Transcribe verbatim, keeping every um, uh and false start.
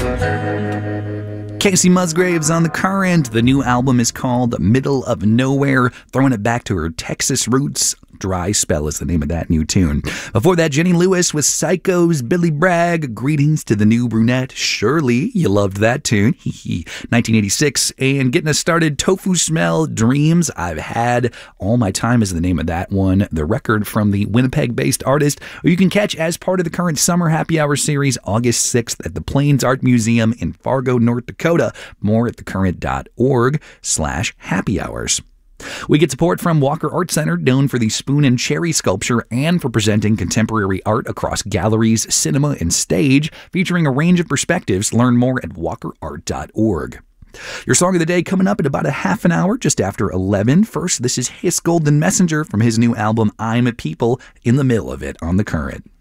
Casey Musgraves on The Current. The new album is called Middle of Nowhere, throwing it back to her Texas roots. Dry Spell is the name of that new tune. Before that, Jenny Lewis with Psycho's Billy Bragg. Greetings to the New Brunette. Surely you loved that tune. nineteen eighty-six. And getting us started, Tofu Smell, Dreams I've Had. All My Time is the name of that one. The record from the Winnipeg-based artist, who you can catch as part of the current Summer Happy Hour series, August sixth at the Plains Art Museum in Fargo, North Dakota. More at thecurrent.org slash happy hours. We get support from Walker Art Center, known for the spoon and cherry sculpture and for presenting contemporary art across galleries, cinema, and stage, featuring a range of perspectives. Learn more at walker art dot org. Your song of the day coming up in about a half an hour, just after eleven. First, this is His Golden Messenger from his new album, I'm a People, in the middle of it on The Current.